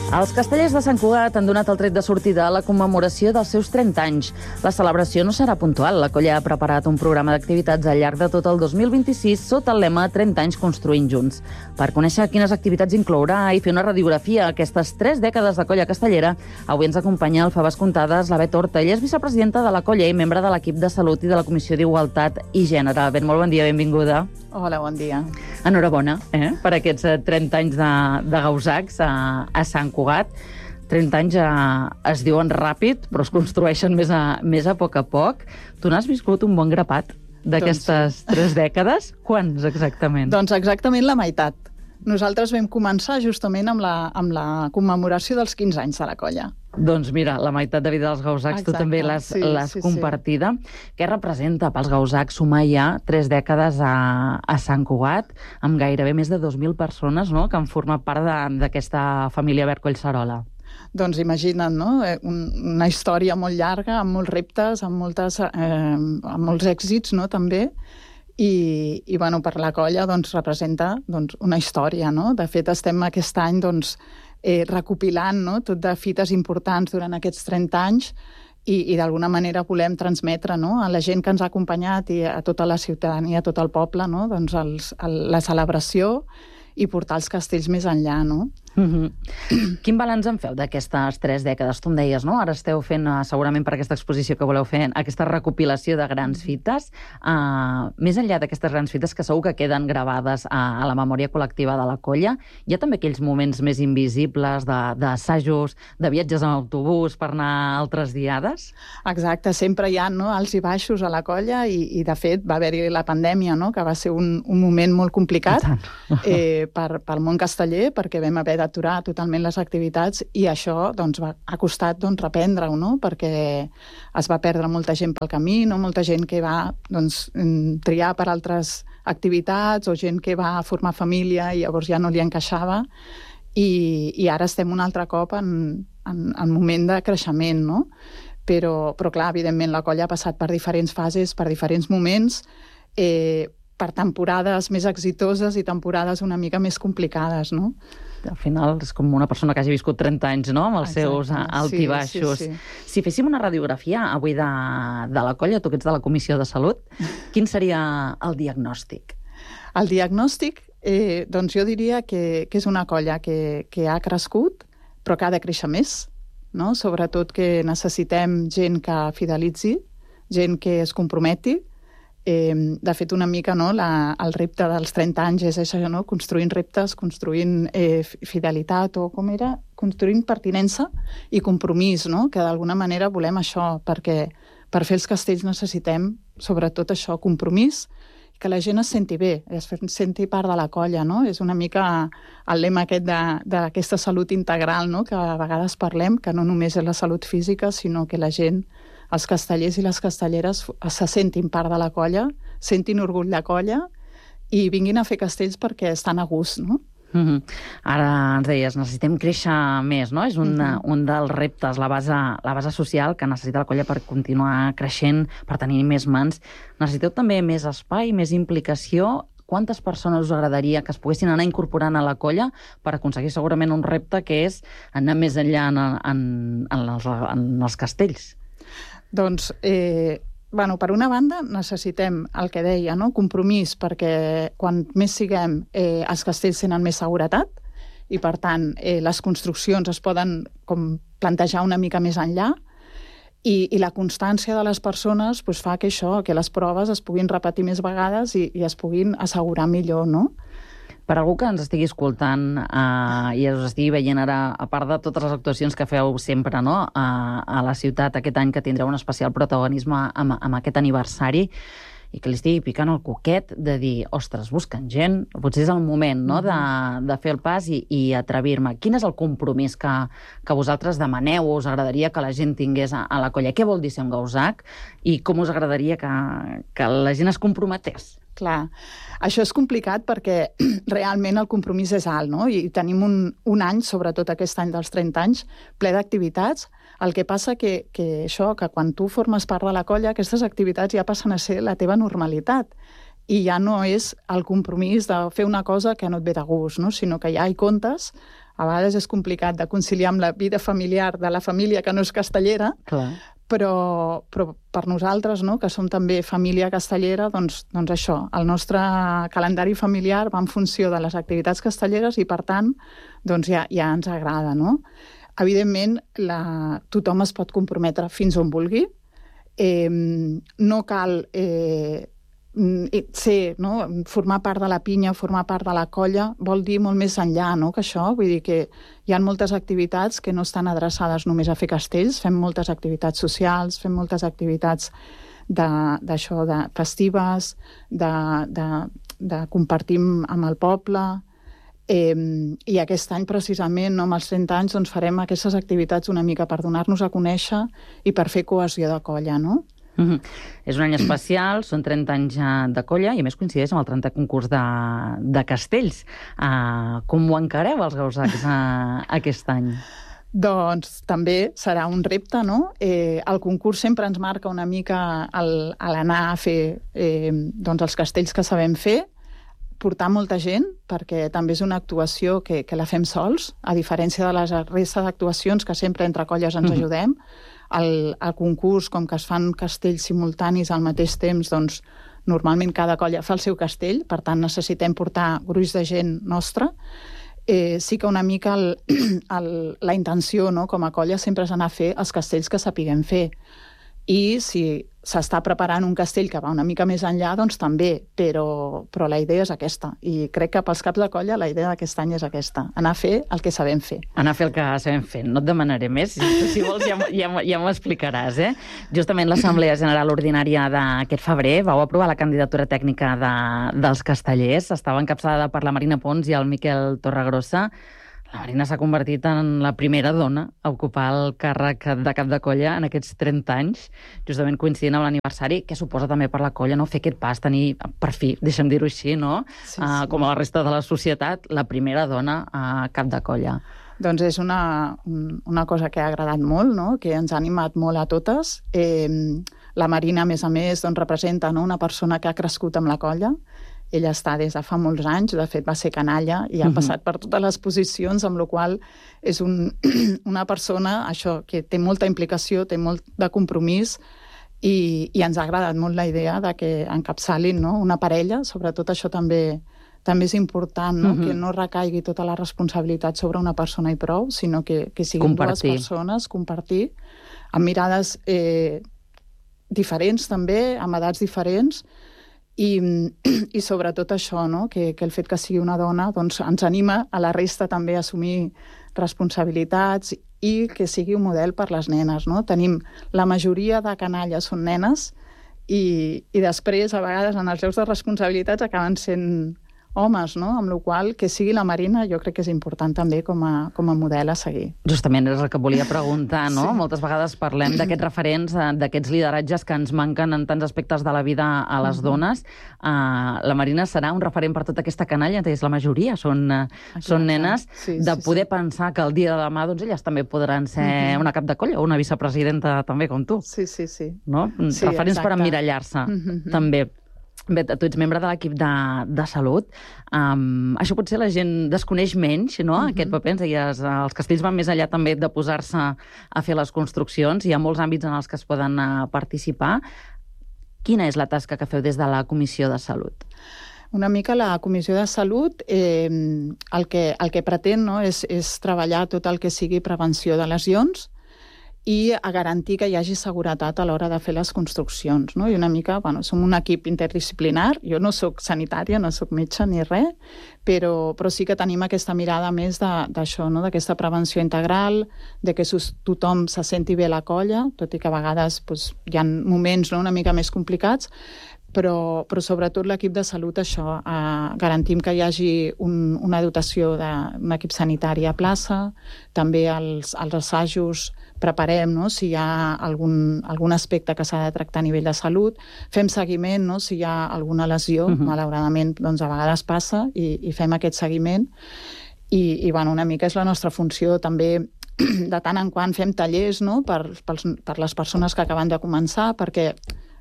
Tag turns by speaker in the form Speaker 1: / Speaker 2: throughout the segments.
Speaker 1: Els castellers de Sant Cugat han donat el tret de sortida a la commemoració dels seus 30 anys. La celebració no serà puntual. La colla ha preparat un programa d'activitats al llarg de tot el 2026 sota el lema 30 anys construint junts. Per conèixer quines activitats inclourà i fer una radiografia a aquestes 3 dècades de colla castellera, avui ens acompanya el Faves Comptades, la Bet Horta. Ella és vicepresidenta de la colla i membre de l'equip de salut i de la Comissió d'Igualtat i Gènere. Bet, molt bon dia, benvinguda.
Speaker 2: Hola, bon dia.
Speaker 1: Enhorabona per aquests 30 anys de gausacs a Sant Cugat. 30 anys es diuen ràpid, però es construeixen més a poc. Tu n'has viscut un bon grapat d'aquestes 3 dècades? Quants, exactament?
Speaker 2: Doncs exactament la meitat. Nosaltres vam començar justament amb la commemoració dels 15 anys de la colla.
Speaker 1: Doncs mira, la meitat de vida dels gausacs. Exacte. Tu també l'has compartida. Què representa pels gausacs sumar ja 3 dècades a Sant Cugat, amb gairebé més de 2.000 persones, no?, que han format part d'aquesta família Berco Collserola?
Speaker 2: Doncs imagina't, no?, una història molt llarga, amb molts reptes, amb molts èxits, no?, també. I bueno, per la colla doncs, representa una història, no? De fet, estem aquest any recopilant, no?, tot de fites importants durant aquests 30 anys i d'alguna manera volem transmetre, no?, a la gent que ens ha acompanyat i a tota la ciutadania, a tot el poble, no?, doncs la celebració i portar els castells més enllà, no?
Speaker 1: Quin balanç en feu d'aquestes 3 dècades? Tu em deies, no? Ara esteu fent, segurament per aquesta exposició que voleu fer, aquesta recopilació de grans fites. Més enllà d'aquestes grans fites que segur que queden gravades a la memòria col·lectiva de la colla, hi ha també aquells moments més invisibles d'assajos, de viatges en autobús per anar a altres diades?
Speaker 2: Exacte, sempre hi ha, no?, alts i baixos a la colla i de fet va haver-hi la pandèmia, no?, que va ser un moment molt complicat pel món casteller, perquè vam haver d'aturar totalment les activitats i això ha costat reprendre-ho, no?, perquè es va perdre molta gent pel camí, no?, molta gent que va triar per altres activitats o gent que va formar família i llavors ja no li encaixava i ara estem un altre cop en moment de creixement, no? Però clar, evidentment la colla ha passat per diferents fases, per diferents moments, per temporades més exitoses i temporades una mica més complicades, no?
Speaker 1: Al final és com una persona que hagi viscut 30 anys, no?, amb els seus alt i baixos. Sí. Si féssim una radiografia avui de la colla, tu que ets de la Comissió de Salut, quin seria el diagnòstic?
Speaker 2: El diagnòstic, doncs jo diria que és una colla que ha crescut, però que ha de créixer més, no? Sobretot que necessitem gent que fidelitzi, gent que es comprometi. De fet, una mica, no, el repte dels 30 anys és això, no? Construint reptes, construint fidelitat, o com era? Construint pertinença i compromís, no? Que d'alguna manera volem això, perquè per fer els castells necessitem, sobretot això, compromís, que la gent es senti bé, es senti part de la colla, no? És una mica el lema aquest d'aquesta salut integral, no?, que a vegades parlem, que no només és la salut física, sinó que la gent, els castellers i les castelleres se sentin part de la colla, sentin orgull de colla i vinguin a fer castells perquè estan a gust, no?
Speaker 1: Ara ens deies, necessitem créixer més, no? És un dels reptes, la base social que necessita la colla per continuar creixent, per tenir més mans. Necessiteu també més espai, més implicació. Quantes persones us agradaria que es poguessin anar incorporant a la colla per aconseguir segurament un repte que és anar més enllà en els castells?
Speaker 2: Doncs, per una banda, necessitem el que deia, no?, compromís, perquè quan més siguem, els castells tenen més seguretat i, per tant, les construccions es poden plantejar una mica més enllà i la constància de les persones fa que les proves es puguin repetir més vegades i es puguin assegurar millor, no?
Speaker 1: Per algú que ens estigui escoltant i us estigui veient ara, a part de totes les actuacions que feu sempre, no?, a la ciutat aquest any, que tindreu un especial protagonisme amb aquest aniversari, i que li estigui picant el coquet de dir, ostres, busquen gent, potser és el moment, no?, de fer el pas i atrevir-me. Quin és el compromís que vosaltres demaneu o us agradaria que la gent tingués a la colla? Què vol dir ser un gausac i com us agradaria que la gent es comprometés?
Speaker 2: Clar, això és complicat perquè realment el compromís és alt, no? I tenim un any, sobretot aquest any dels 30 anys, ple d'activitats. El que passa que quan tu formes part de la colla, aquestes activitats ja passen a ser la teva normalitat. I ja no és el compromís de fer una cosa que no et ve de gust, no? Sinó que ja hi comptes a vegades és complicat de conciliar amb la vida familiar de la família que no és castellera,
Speaker 1: Clar.
Speaker 2: però per nosaltres, no?, que som també família castellera, doncs això, el nostre calendari familiar va en funció de les activitats castelleres i, per tant, doncs ja ens agrada, no? Evidentment, tothom es pot comprometre fins on vulgui. No cal formar part de la pinya, formar part de la colla, vol dir molt més enllà, no?, que això. Vull dir que hi ha moltes activitats que no estan adreçades només a fer castells, fem moltes activitats socials, fem moltes activitats d'això, de festives, de compartir amb el poble, i aquest any precisament, no, amb els 30 anys, doncs farem aquestes activitats una mica per donar-nos a conèixer i per fer cohesió de colla, no?
Speaker 1: És un any especial, són 30 anys de colla i a més coincideix amb el 30è concurs de castells. Com ho encareu els Gausacs aquest any?
Speaker 2: Doncs també serà un repte, no? El concurs sempre ens marca una mica l'anar a fer doncs els castells que sabem fer, portar molta gent, perquè també és una actuació que la fem sols, a diferència de les restes d'actuacions que sempre entre colles ens ajudem. Al concurs, com que es fan castells simultanis al mateix temps, doncs normalment cada colla fa el seu castell, per tant necessitem portar gruix de gent nostra. Sí que una mica la intenció, no?, com a colla sempre és anar a fer els castells que sapiguem fer. I si s'està preparant un castell que va una mica més enllà, doncs també, però la idea és aquesta. I crec que pels caps de colla la idea d'aquest any és aquesta, anar a fer el que sabem fer.
Speaker 1: Anar a fer el que sabem fer. No et demanaré més, si vols ja m'ho explicaràs, eh? Justament l'Assemblea General Ordinària d'aquest febrer vau aprovar la candidatura tècnica dels castellers. Estava encapçalada per la Marina Pons i el Miquel Torregrossa. La Marina s'ha convertit en la primera dona a ocupar el càrrec de cap de colla en aquests 30 anys, justament coincidint amb l'aniversari, que suposa també per la colla, no?, fer aquest pas, tenir, per fi, deixa'm dir-ho així, no?, sí. Com a la resta de la societat, la primera dona a cap de colla.
Speaker 2: Doncs és una cosa que ha agradat molt, no?, que ens ha animat molt a totes. La Marina, a més, doncs, representa, no?, una persona que ha crescut amb la colla. Ella està des de fa molts anys, de fet va ser canalla i ha passat per totes les posicions, amb la qual és una persona això que té molta implicació, té molt de compromís i ens ha agradat molt la idea de que encapçalin, no?, una parella. Sobretot això també és important, no?, que no recaigui tota la responsabilitat sobre una persona i prou, sinó que siguin dues persones, compartir, amb mirades diferents també, amb edats diferents, i sobretot això, no?, que el fet que sigui una dona doncs ens anima a la resta també a assumir responsabilitats i que sigui un model per les nenes, no? Tenim la majoria de canalles són nenes i després, a vegades, en els llocs de responsabilitats acaben sent homes, no? Amb la qual que sigui la Marina jo crec que és important també com a model a seguir.
Speaker 1: Justament és el que volia preguntar, no? Sí. Moltes vegades parlem d'aquests referents, d'aquests lideratges que ens manquen en tants aspectes de la vida a les dones. La Marina serà un referent per tota aquesta canalla, és la majoria, són nenes, de poder pensar que el dia de demà doncs, elles també podran ser una cap de colla o una vicepresidenta també, com tu.
Speaker 2: Sí.
Speaker 1: No? Referents per emmirallar-se, també. Bé, tu ets membre de l'equip de salut. Això potser la gent desconeix menys, no? Aquest paper, ens deies, els castells van més enllà també de posar-se a fer les construccions. Hi ha molts àmbits en els que es poden participar. Quina és la tasca que feu des de la Comissió de Salut?
Speaker 2: Una mica la Comissió de Salut el que pretén, no?, és treballar tot el que sigui prevenció de lesions i a garantir que hi hagi seguretat a l'hora de fer les construccions, no? I una mica, som un equip interdisciplinar, jo no sóc sanitària, no sóc metge ni res, però sí que tenim aquesta mirada més d'això, no?, d'aquesta prevenció integral, de que tothom se senti bé a la colla, tot i que a vegades hi ha moments, no?, una mica més complicats, però sobretot l'equip de salut, això, garantim que hi hagi una dotació d'un equip sanitari a plaça, també els assajos preparem, no?, si hi ha algun aspecte que s'ha de tractar a nivell de salut, fem seguiment, no?, si hi ha alguna lesió, malauradament, doncs a vegades passa, i fem aquest seguiment, i una mica és la nostra funció també. De tant en quant fem tallers, no?, per les persones que acaben de començar, perquè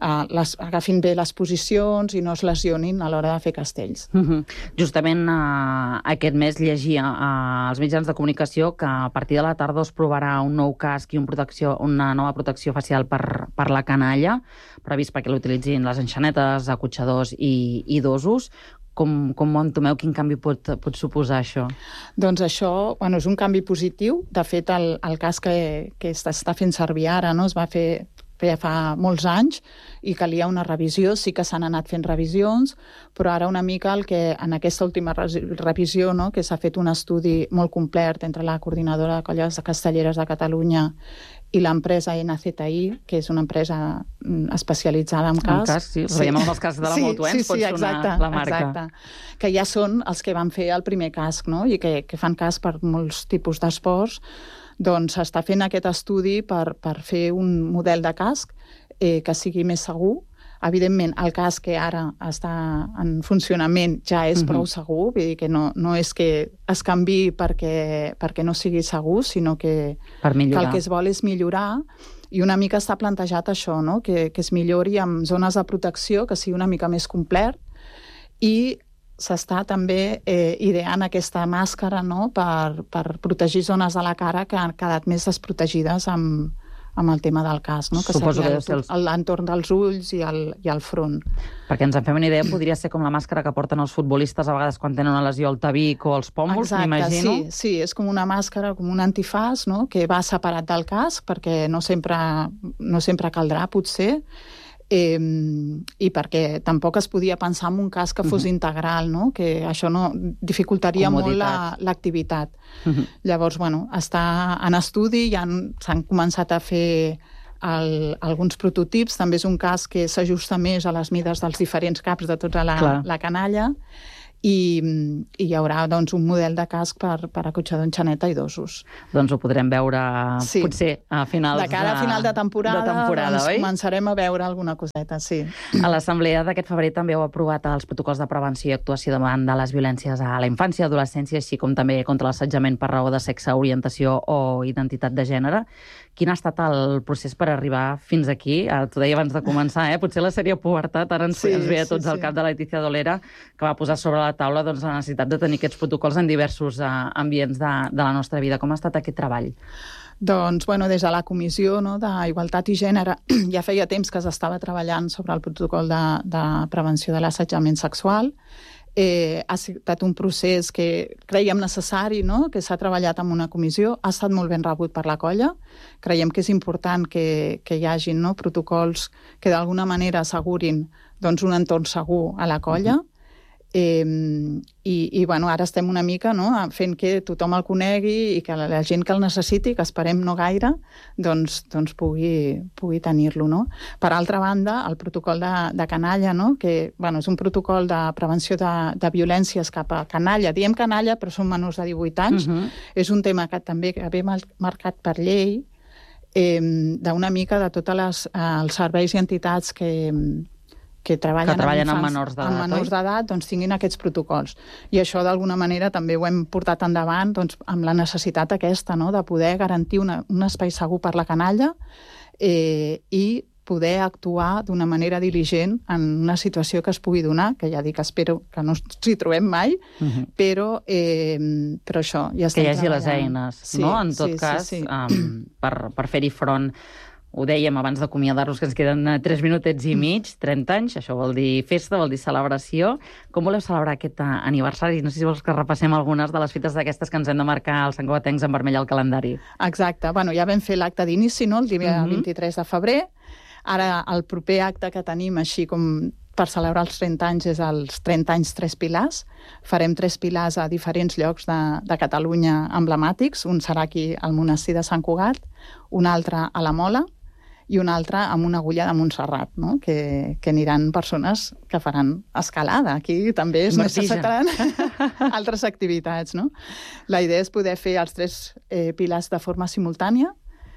Speaker 2: agafin bé les posicions i no es lesionin a l'hora de fer castells.
Speaker 1: Justament aquest mes llegia als mitjans de comunicació que a partir de la tardor es provarà un nou casc i una nova protecció facial per la canalla, previst perquè l'utilitzin les enxanetes, acotxadors i dosos. Com ho entomeu? Quin canvi pot suposar això?
Speaker 2: Doncs això és un canvi positiu. De fet, el casc que s'està fent servir ara es va fer ja fa molts anys i calia una revisió. Sí que s'han anat fent revisions, però ara una mica el que en aquesta última revisió, que s'ha fet un estudi molt complet entre la coordinadora de colles castelleres de Catalunya i l'empresa NCTI, que és una empresa especialitzada en cascs.
Speaker 1: En cascs, sí. Veiem amb els cascs de la Moto, ens pot sonar la marca.
Speaker 2: Exacte. Que ja són els que van fer el primer casc, i que fan casc per molts tipus d'esports. Doncs s'està fent aquest estudi per fer un model de casc que sigui més segur. Evidentment, el casc que ara està en funcionament ja és prou segur, vull dir que no és que es canviï perquè no sigui segur, sinó que el que es vol és millorar, i una mica està plantejat això, que es millori amb zones de protecció, que sigui una mica més complet, i s'està també ideant aquesta màscara per protegir zones de la cara que han quedat més desprotegides amb el tema del casc, que seria l'entorn dels ulls i el front.
Speaker 1: Perquè ens en fem una idea, podria ser com la màscara que porten els futbolistes a vegades quan tenen una lesió al tabic o als pòmuls, m'imagino.
Speaker 2: Sí, és com una màscara, com un antifàs, que va separat del casc, perquè no sempre caldrà, potser, i perquè tampoc es podia pensar en un casc que fos integral, que això dificultaria molt l'activitat. Llavors, està en estudi, ja s'han començat a fer alguns prototips, també és un casc que s'ajusta més a les mides dels diferents caps de tota la canalla, i hi haurà un model de casc per acotxador, enxaneta i dosos.
Speaker 1: Doncs ho podrem veure potser a finals
Speaker 2: de cara a final de temporada,
Speaker 1: oi?
Speaker 2: Començarem a veure alguna coseta, sí.
Speaker 1: A l'assemblea d'aquest febrer també heu aprovat els protocols de prevenció i actuació davant de les violències a la infància i adolescència, així com també contra l'assetjament per raó de sexe, orientació o identitat de gènere. Quin ha estat el procés per arribar fins aquí? T'ho deia abans de començar, potser la sèrie Pubertat ara ens ve a tots al cap de la Letícia Dolera, que va posar sobre la taula la necessitat de tenir aquests protocols en diversos ambients de la nostra vida. Com ha estat aquest treball?
Speaker 2: Doncs, des de la Comissió d'Igualtat i Gènere ja feia temps que s'estava treballant sobre el protocol de prevenció de l'assetjament sexual. Ha estat un procés que creiem necessari, que s'ha treballat amb una comissió, ha estat molt ben rebut per la colla. Creiem que és important que hi hagi protocols que d'alguna manera assegurin un entorn segur a la colla. I ara estem una mica fent que tothom el conegui i que la gent que el necessiti, que esperem no gaire, doncs pugui tenir-lo. Per altra banda, el protocol de canalla, que és un protocol de prevenció de violències cap a canalla. Diem canalla, però són menors de 18 anys. És un tema que també ve marcat per llei, d'una mica de tots els serveis i entitats que treballen amb menors d'edat, tinguin aquests protocols. I això, d'alguna manera, també ho hem portat endavant amb la necessitat aquesta, de poder garantir un espai segur per la canalla i poder actuar d'una manera diligent en una situació que es pugui donar, que ja dic, espero que no ens hi trobem mai, però això, ja estem treballant.
Speaker 1: Que hi hagi les eines, en tot cas, per fer-hi front. Ho dèiem abans d'acomiadar-nos, que ens queden 3 minutets i mig, 30 anys, això vol dir festa, vol dir celebració. Com voleu celebrar aquest aniversari? No sé si vols que repassem algunes de les fites d'aquestes que ens hem de marcar els santcugatencs en vermell al calendari.
Speaker 2: Exacte. Ja vam fer l'acte d'inici, el dia 23 de febrer. Ara, el proper acte que tenim, així com per celebrar els 30 anys, és els 30 anys 3 pilars. Farem 3 pilars a diferents llocs de Catalunya emblemàtics. Un serà aquí al monestir de Sant Cugat, un altre a la Mola, i un altre amb una agulla de Montserrat, que aniran persones que faran escalada. Aquí també es necessitaran altres activitats. La idea és poder fer els 3 pilars de forma simultània,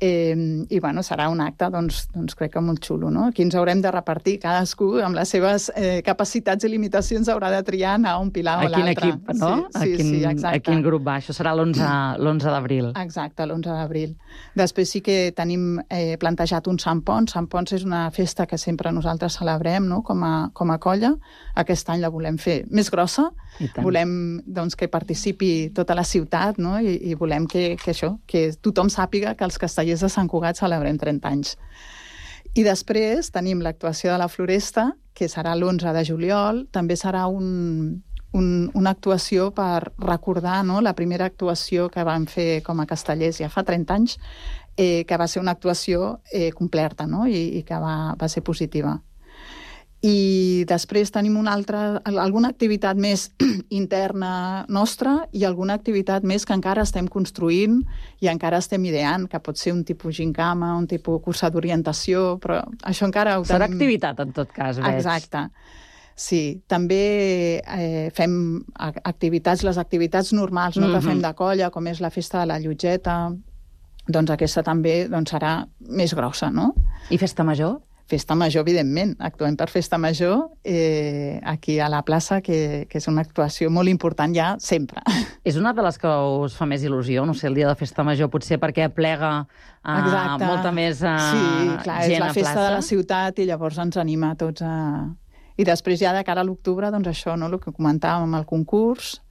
Speaker 2: I bueno, serà un acte, doncs crec que molt xulo, no? Aquí ens haurem de repartir, cadascú amb les seves capacitats i limitacions haurà de triar anar a un pilar o l'altre.
Speaker 1: A quin equip, no?
Speaker 2: Sí, exacte.
Speaker 1: A quin grup va? Això serà l'11 d'abril.
Speaker 2: Exacte, l'11 d'abril. Després sí que tenim plantejat un Sant Ponç. Sant Ponç és una festa que sempre nosaltres celebrem, no? com a colla. Aquest any la volem fer més grossa. Volem doncs, que participi tota la ciutat, no? I volem que tothom sàpiga que els castellers de Sant Cugat celebrem 30 anys. I després tenim l'actuació de la Floresta, que serà l'11 de juliol. També serà una actuació per recordar, no? La primera actuació que vam fer com a castellers ja fa 30 anys, que va ser una actuació completa, no? I que va ser positiva. I després tenim alguna activitat més interna nostra i alguna activitat més que encara estem construint i encara estem ideant, que pot ser un tipus gincama, un tipus cursa d'orientació, però això encara ho tenim...
Speaker 1: Serà activitat, en tot cas, veig.
Speaker 2: Exacte. Sí, també fem les activitats normals, no, que fem de colla, com és la festa de la Llotgeta, doncs aquesta també serà més grossa, no?
Speaker 1: I festa major?
Speaker 2: Festa major, evidentment. Actuem per Festa Major aquí a la plaça, que és una actuació molt important ja sempre.
Speaker 1: És una de les que us fa més il·lusió, no sé, el dia de Festa Major, potser perquè aplega molta més gent a plaça?
Speaker 2: Sí, clar, és la festa de la ciutat i llavors ens anima a tots a... I després ja de cara a l'octubre, doncs això, no?, el que comentàvem amb el concurs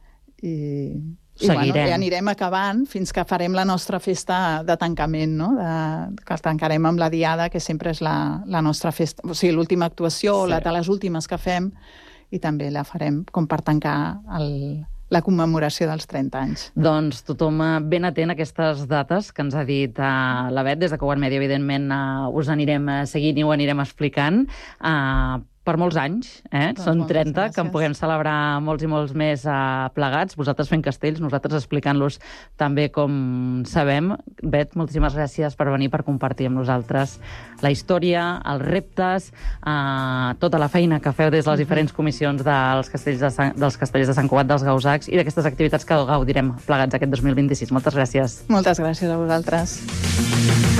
Speaker 2: i anirem acabant fins que farem la nostra festa de tancament, no? Que tancarem amb la Diada, que sempre és la nostra festa, o sigui, l'última actuació, o de les últimes que fem, i també la farem com per tancar la commemoració dels 30 anys.
Speaker 1: Doncs tothom ben atent a aquestes dates que ens ha dit la Bet. Des de Cugat Mèdia, evidentment, us anirem seguint i ho anirem explicant. Per molts anys, són 30, que en puguem celebrar molts i molts més plegats, vosaltres fent castells, nosaltres explicant-los també com sabem. Bet, moltíssimes gràcies per venir, per compartir amb nosaltres la història, els reptes, tota la feina que feu des de les diferents comissions dels castellers de Sant Cugat, dels Gausacs i d'aquestes activitats que gaudirem plegats aquest 2026. Moltes gràcies.
Speaker 2: Moltes gràcies a vosaltres.